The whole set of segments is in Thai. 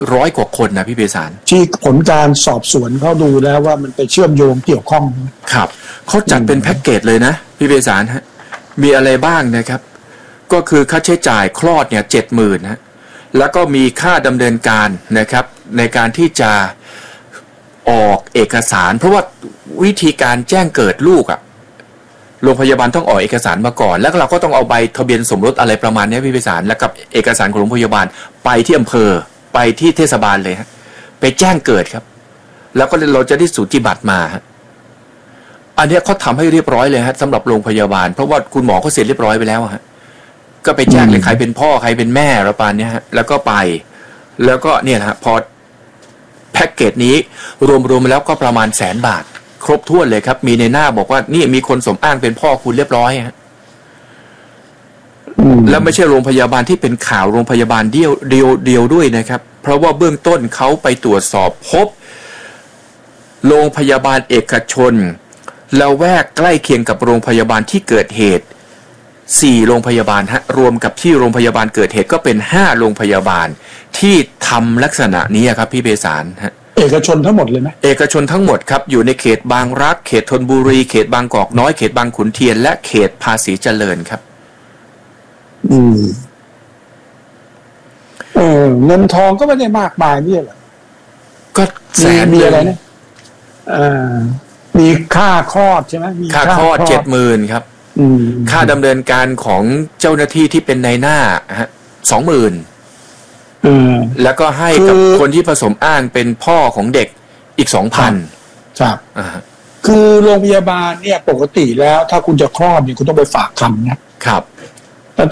100 กว่าคนนะพี่ไพศาลที่ผลการสอบสวนเขาดูแล้วว่ามันไปเชื่อมโยงเกี่ยวข้องครับเขาจัดเป็นแพ็กเกจเลยนะพี่ไพศาลฮะมีอะไรบ้างนะครับก็คือค่าใช้จ่ายคลอดเนี่ย 70,000 นะแล้วก็มีค่าดำเนินการนะครับในการที่จะออกเอกสารเพราะว่าวิธีการแจ้งเกิดลูกโรงพยาบาลต้องออกเอกสารมาก่อนแล้วเราก็ต้องเอาใบทะเบียนสมรสอะไรประมาณนี้พี่ไพศาลแล้วกับเอกสารของโรงพยาบาลไปที่อำเภอไปที่เทศบาลเลยฮะไปแจ้งเกิดครับแล้วก็เราจะได้สูติบัตรมาฮะอันนี้เขาทำให้เรียบร้อยเลยฮะสำหรับโรงพยาบาลเพราะว่าคุณหมอเขาเสร็จเรียบร้อยไปแล้วฮะก็ไปแจ้งเลยใครเป็นพ่อใครเป็นแม่ประมาณนี้ฮะแล้วก็ไปแล้วก็เนี่ยนะพอแพ็กเกจนี้รวมๆแล้วก็ประมาณ100,000 บาทครบถ้วนเลยครับมีในหน้าบอกว่านี่มีคนสมอ้างเป็นพ่อคุณเรียบร้อยฮะแล้วไม่ใช่โรงพยาบาลที่เป็นข่าวโรงพยาบาลเดียวด้วยนะครับเพราะว่าเบื้องต้นเขาไปตรวจสอบพบโรงพยาบาลเอกชนละแวกใกล้เคียงกับโรงพยาบาลที่เกิดเหตุ4 โรงพยาบาลฮะรวมกับที่โรงพยาบาลเกิดเหตุก็เป็น5 โรงพยาบาลที่ทำลักษณะนี้ครับพี่ไพศาลฮะเอกชนทั้งหมดเลยไหมเอกชนทั้งหมดครับอยู่ในเขตบางรักเขตธนบุรีเขตบางกอกน้อยเขตบางขุนเทียนและเขตภาษีเจริญครับเงินทองก็ไม่ได้มากมายนี่แหละก็มีอะไรนะมีค่าคลอดใช่ไหมมีค่าคลอด 70,000 ครับค่าดำเนินการของเจ้าหน้าที่ที่เป็นนายหน้าฮะ 20,000แล้วก็ให้กับคนที่ผสมอ้างเป็นพ่อของเด็กอีก 2,000 ครับคือโรงพยาบาลเนี่ยปกติแล้วถ้าคุณจะคลอดเนี่ยคุณต้องไปฝากคันนะครับตั้ง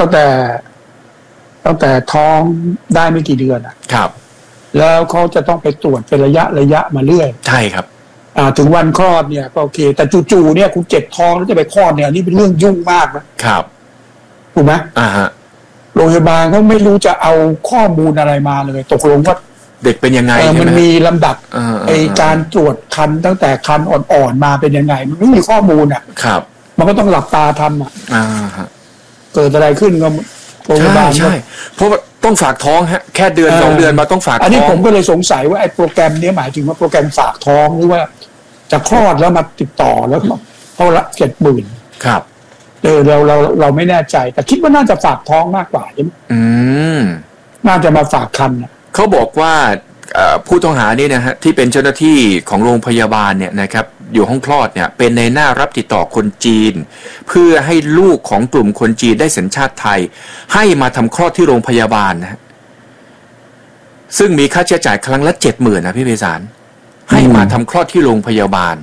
แต่ท้องได้ไม่กี่เดือนครับแล้วเขาจะต้องไปตรวจเป็นระยะมาเรื่อยใช่ครับถึงวันคลอดเนี่ยก็โอเคแต่จู่ๆเนี่ยคุณเจ็บท้องแล้วจะไปคลอดเนี่ยนี่เป็นเรื่องยุ่งมากนะครับถูกไหมฮะโรงพยาบาลเขาไม่รู้จะเอาข้อมูลอะไรมาเลยตกลงว่าเด็กเป็นยังไงมันมีลำดับการตรวจคันตั้งแต่คันอ่อนๆมาเป็นยังไงมันไม่มีข้อมูลครับมันก็ต้องหลับตาทำเกิดอะไรขึ้นก็โรงพยาบาลใช่เพราะว่าต้องฝากท้องฮะแค่เดือน2 เดือนมาต้องฝากท้องอันนี้ผมก็เลยสงสัยว่าไอ้โปรแกรมนี้หมายถึงว่าโปรแกรมฝากท้องหรือว่าจะคลอดแล้วมาติดต่อแล้วเขาละ 70,000 ครับเราไม่แน่ใจแต่คิดว่าน่าจะฝากท้องมากกว่าใช่ไหมน่าจะมาฝากคันเขาบอกว่าผู้ต้องหานี่นะฮะที่เป็นเจ้าหน้าที่ของโรงพยาบาลเนี่ยนะครับอยู่ห้องคลอดเนี่ยเป็นในหน้ารับติดต่อคนจีนเพื่อให้ลูกของกลุ่มคนจีนได้สัญชาติไทยให้มาทำคลอดที่โรงพยาบาลนะซึ่งมีค่าใช้จ่ายครั้งละ 70,000 นะพี่ไพศาลให้มาทำคลอดที่โรงพยาบาล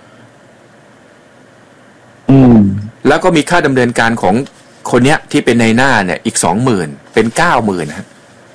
แล้วก็มีค่าดำเนินการของคนเนี้ยที่เป็นในหน้าเนี่ยอีก 20,000 เป็น 90,000 นะ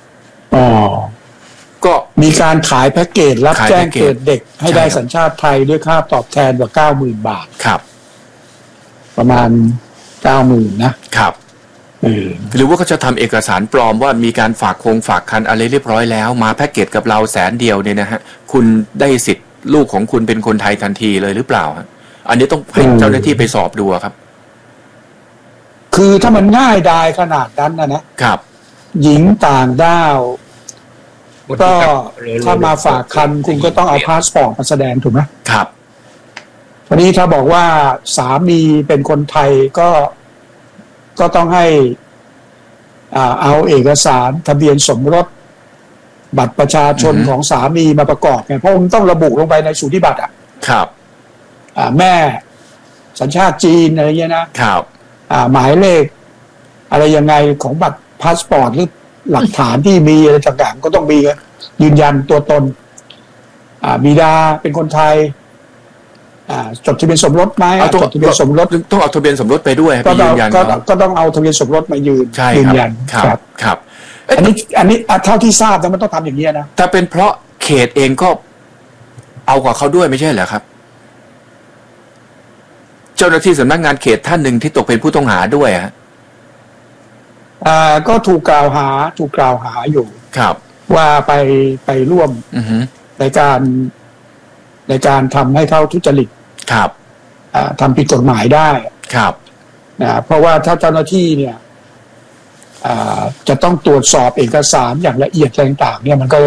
ก็มีการขายแพ็กเกจรับแจ้งเกิดเด็กให้ได้สัญชาติไทยด้วยค่าตอบแทนกว่า 90,000 บาทครับประมาณ 90,000 นะครับหรือว่าเขาจะทำเอกสารปลอมว่ามีการฝากคันอะไรเรียบร้อยแล้วมาแพ็กเกจกับเรา100,000เนี่ยนะฮะคุณได้สิทธิ์ลูกของคุณเป็นคนไทยทันทีเลยหรือเปล่าฮะอันนี้ต้องให้เจ้าหน้าที่ไปสอบดูครับคือถ้ามันง่ายดายขนาดนั้นนะครับหญิงต่างด้าวก็ถ้ามาฝากคันคุณก็ต้องเอาพาสปอร์ตมาแสดงถูกไหมครับทีนี้ถ้าบอกว่าสามีเป็นคนไทยก็ต้องให้เอาเอกสารทะเบียนสมรสบัตรประชาชนของสามีมาประกอบไงเพราะมันต้องระบุลงไปในสูติบัตรครับแม่สัญชาติจีนอะไรเงี้ยนะครับหมายเลขอะไรยังไงของบัตรพาสปอร์ตหรือหลักฐานที่มีอะไรต่างๆก็ต้องมียืนยันตัวตนบิดาเป็นคนไทยจดทะเบียนสมรสไหมจดทะเบียนสมรสต้องเอาทะเบียนสมรสไปด้วยก็ต้องเอาทะเบียนสมรสมายืนยันครับอันนี้เท่าที่ทราบนะมันต้องทำอย่างนี้นะแต่เป็นเพราะเขตเองก็เอากับเขาด้วยไม่ใช่เหรอครับเจ้าหน้าที่สำนักงานเขตท่านหนึ่งที่ตกเป็นผู้ต้องหาด้วยก็ถูกกล่าวหาอยู่ครับว่าไปร่วมในการทำให้เขาทุจริตครับทำผิดกฎหมายได้ครับเพราะว่าถ้าเจ้าหน้าที่เนี่ยจะต้องตรวจสอบเอกสารอย่างละเอียดต่างๆเนี่ยมันก็